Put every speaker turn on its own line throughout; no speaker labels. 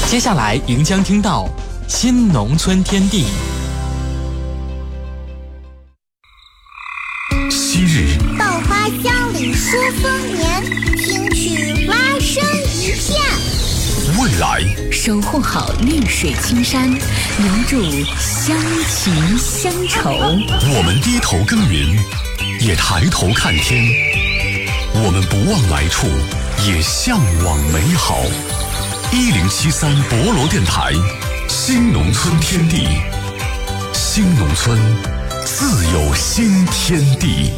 接下来您将听到新农村天地。
昔日
稻花香里说丰年，听取蛙声一片。
未来
守护好绿水青山，留住乡情乡愁。
我们低头耕耘，也抬头看天。我们不忘来处，也向往美好。1073博罗电台，新农村天地，新农村自有新天地。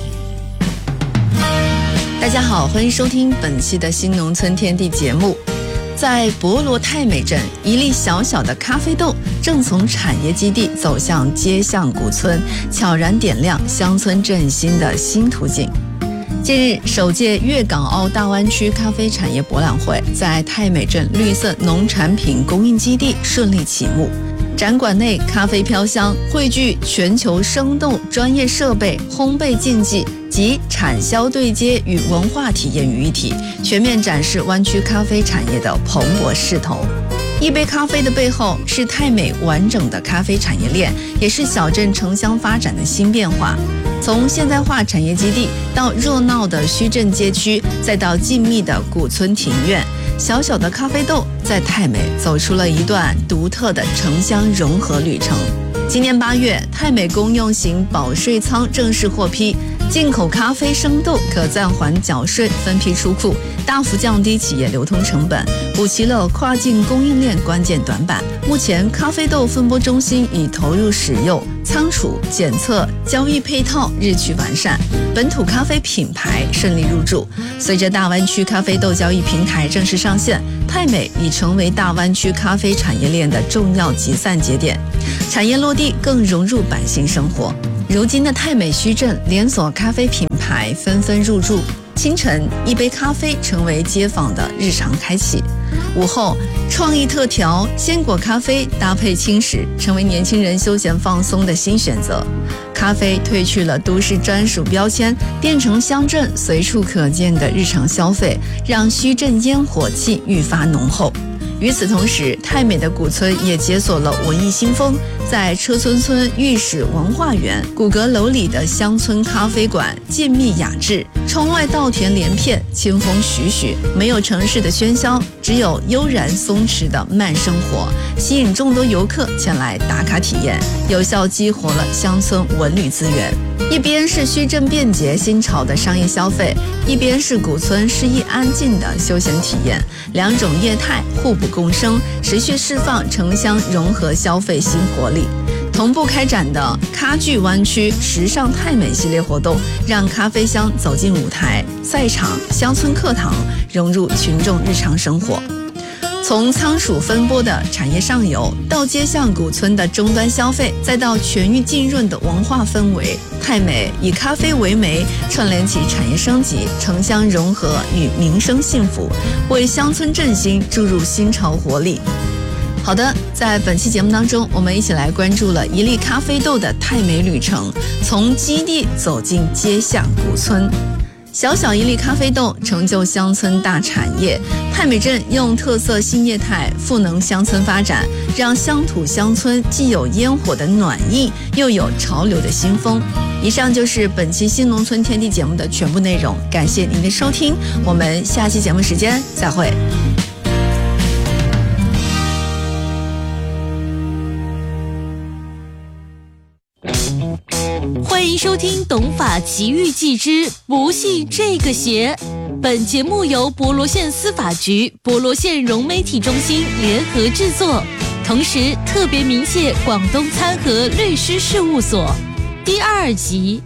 大家好，欢迎收听本期的新农村天地节目。在博罗太美镇，一粒小小的咖啡豆正从产业基地走向街巷古村，悄然点亮乡村振兴的新途径。近日，首届粤港澳大湾区咖啡产业博览会在太美镇绿色农产品供应基地顺利启幕。展馆内咖啡飘香，汇聚全球生动专业设备、烘焙竞技及产销对接与文化体验于一体，全面展示湾区咖啡产业的蓬勃势头。一杯咖啡的背后是太美完整的咖啡产业链，也是小镇城乡发展的新变化。从现代化产业基地到热闹的墟镇街区，再到静谧的古村庭院，小小的咖啡豆在太美走出了一段独特的城乡融合旅程。今年8月，太美公用型保税仓正式获批，进口咖啡生豆可暂缓缴税，分批出库，大幅降低企业流通成本，补齐了跨境供应链关键短板。目前，咖啡豆分拨中心已投入使用，仓储、检测、交易配套日趋完善，本土咖啡品牌顺利入驻。随着大湾区咖啡豆交易平台正式上线，太美已成为大湾区咖啡产业链的重要集散节点，产业落地更融入百姓生活。如今的太美墟镇，连锁咖啡品牌纷纷入驻。清晨，一杯咖啡成为街坊的日常开启；午后，创意特调鲜果咖啡搭配轻食，成为年轻人休闲放松的新选择。咖啡褪去了都市专属标签，变成乡镇随处可见的日常消费，让墟镇烟火气愈发浓厚。与此同时，太美的古村也解锁了文艺新风，在车村村御史文化园、古阁楼里的乡村咖啡馆静谧雅致，窗外稻田连片，清风徐徐，没有城市的喧嚣，只有悠然松弛的慢生活，吸引众多游客前来打卡体验，有效激活了乡村文旅资源。一边是墟镇便捷新潮的商业消费，一边是古村诗意安静的休闲体验，两种业态互补共生，持续释放城乡融合消费新活力。同步开展的咖聚湾区时尚太美系列活动，让咖啡香走进舞台、赛场、乡村课堂，融入群众日常生活。从仓储分拨的产业上游，到街巷古村的终端消费，再到全域浸润的文化氛围，太美以咖啡为媒，串联起产业升级、城乡融合与民生幸福，为乡村振兴注入新潮活力。好的，在本期节目当中，我们一起来关注了一粒咖啡豆的太美旅程，从基地走进街巷古村。小小一粒咖啡豆成就乡村大产业，太美镇用特色新业态赋能乡村发展，让乡土乡村既有烟火的暖意，又有潮流的新风。以上就是本期新农村天地节目的全部内容，感谢您的收听，我们下期节目时间再会。
欢迎收听《懂法奇遇记之不信这个邪》。本节目由博罗县司法局、博罗县融媒体中心联合制作，同时特别鸣谢广东参合律师事务所。第2集。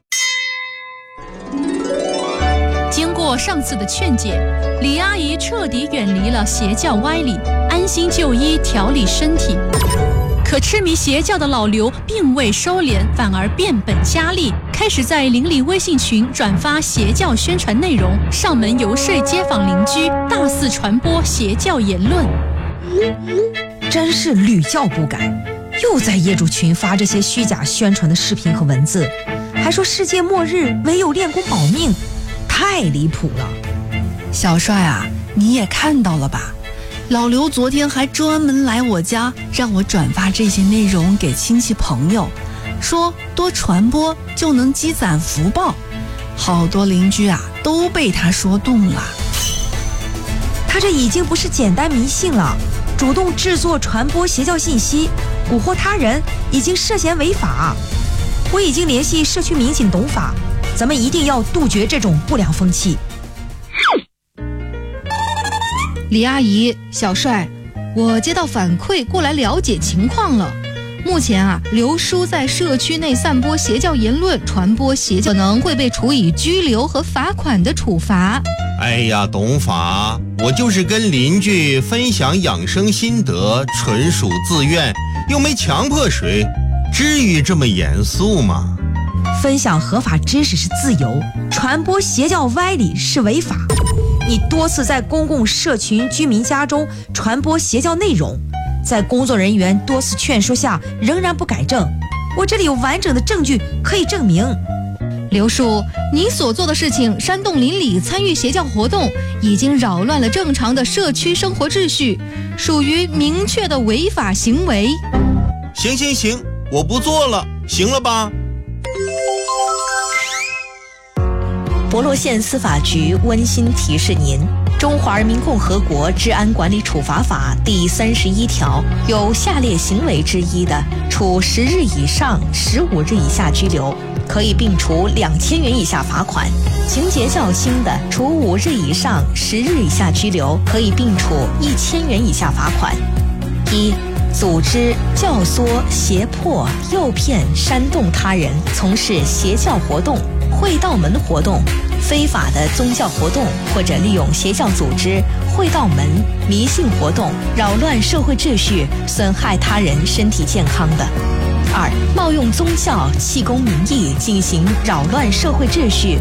经过上次的劝解，李阿姨彻底远离了邪教歪理，安心就医调理身体。可痴迷邪教的老刘并未收敛，反而变本加厉，开始在邻里微信群转发邪教宣传内容，上门游说街坊邻居，大肆传播邪教言论。
真是屡教不改，又在业主群发这些虚假宣传的视频和文字，还说世界末日唯有练功保命，太离谱了。
小帅啊，你也看到了吧？ 老刘昨天还专门来我家，让我转发这些内容给亲戚朋友，说多传播就能积攒福报。好多邻居啊都被他说动了。
他这已经不是简单迷信了，主动制作传播邪教信息，蛊惑他人，已经涉嫌违法。我已经联系社区民警懂法，咱们一定要杜绝这种不良风气。
李阿姨，小帅，我接到反馈过来了解情况了。目前啊，刘叔在社区内散播邪教言论，传播邪教，可能会被处以拘留和罚款的处罚。
哎呀，懂法，我就是跟邻居分享养生心得，纯属自愿，又没强迫谁，至于这么严肃吗？
分享合法知识是自由，传播邪教歪理是违法。你多次在公共社群居民家中传播邪教内容，在工作人员多次劝说下仍然不改正，我这里有完整的证据可以证明。
刘叔，你所做的事情煽动邻里参与邪教活动，已经扰乱了正常的社区生活秩序，属于明确的违法行为。
行，我不做了，行了吧？
博罗县司法局温馨提示您：中华人民共和国治安管理处罚法第31条，有下列行为之一的，处10日以上15日以下拘留，可以并处2000元以下罚款；情节较轻的，处5日以上10日以下拘留，可以并处1000元以下罚款。1、组织、教唆、胁迫、诱骗、煽动他人从事邪教活动、会道门活动、非法的宗教活动，或者利用邪教组织、会道门、迷信活动扰乱社会秩序，损害他人身体健康的。2、冒用宗教、气功名义进行扰乱社会秩序